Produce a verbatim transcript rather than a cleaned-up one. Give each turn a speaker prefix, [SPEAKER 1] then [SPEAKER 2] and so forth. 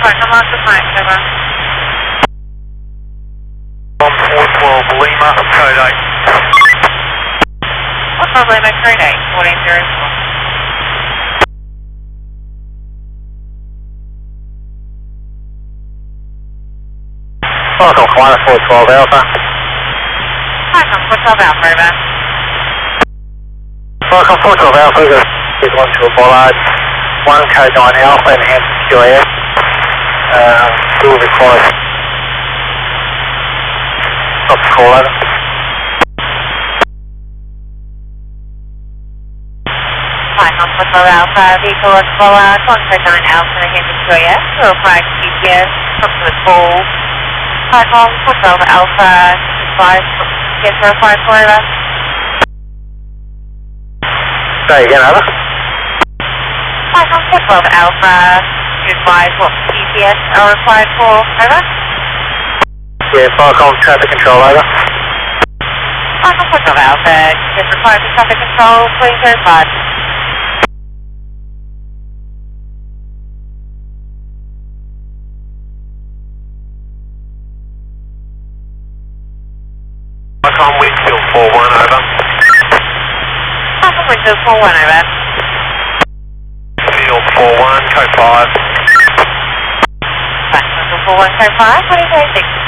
[SPEAKER 1] Flight on Master Mike, over.
[SPEAKER 2] one four twelve Lima, code eight.
[SPEAKER 1] What's our Lima code eight, fourteen zero four?
[SPEAKER 2] Falcon Flight four twelve Alpha.
[SPEAKER 1] Falcon four twelve Alpha, over.
[SPEAKER 2] Falcon four twelve Alpha, is one to a bollard. one code nine Alpha and Hampton Q A S. Um, still requires stop the call over.
[SPEAKER 1] Falcon four twelve Alpha, vehicle at bollard, one code nine Alpha and Hampton Q A S. We'll apply G P S, come to the call. Falcon four twelve Alpha, five, yes, zero five four, over.
[SPEAKER 2] Say again, over.
[SPEAKER 1] Falcon four twelve Alpha, to advise what G P S are required for, over.
[SPEAKER 2] Yeah, Falcon traffic control, over.
[SPEAKER 1] Falcon four twelve Alpha, G P S required for traffic control, please advise.
[SPEAKER 2] Falcon Winfield four one, over.
[SPEAKER 1] Falcon Winfield four one, over.
[SPEAKER 2] Field four one, code five.
[SPEAKER 1] Falcon Winfield four one, code five, twenty thirty-six.